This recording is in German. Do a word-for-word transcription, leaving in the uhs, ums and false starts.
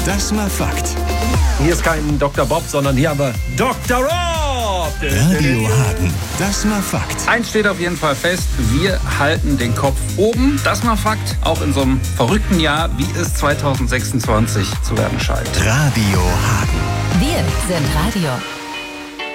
Das mal Fakt. Hier ist kein Doktor Bob, sondern hier haben wir Doktor Rob. Radio Hagen. Das mal Fakt. Eins steht auf jeden Fall fest, wir halten den Kopf oben. Das mal Fakt, auch in so einem verrückten Jahr, wie es zwanzig sechsundzwanzig zu werden scheint. Radio Hagen. Wir sind Radio.